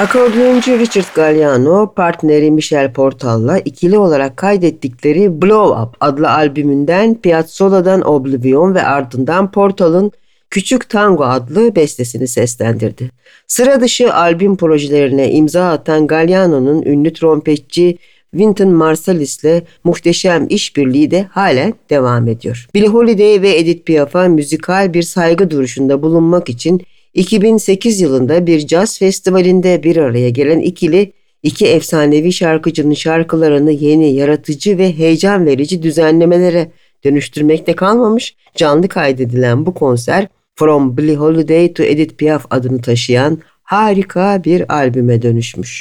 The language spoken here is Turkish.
Akordeoncu Richard Galliano, partneri Michel Portal'la ikili olarak kaydettikleri Blow Up adlı albümünden Piazzola'dan Oblivion ve ardından Portal'ın Küçük Tango adlı bestesini seslendirdi. Sıra dışı albüm projelerine imza atan Galliano'nun ünlü trompetçi Wynton Marsalis'le muhteşem işbirliği de halen devam ediyor. Billie Holiday ve Edith Piaf'a müzikal bir saygı duruşunda bulunmak için 2008 yılında bir caz festivalinde bir araya gelen ikili, iki efsanevi şarkıcının şarkılarını yeni, yaratıcı ve heyecan verici düzenlemelere dönüştürmekte kalmamış, canlı kaydedilen bu konser From Billie Holiday to Edith Piaf adını taşıyan harika bir albüme dönüşmüş.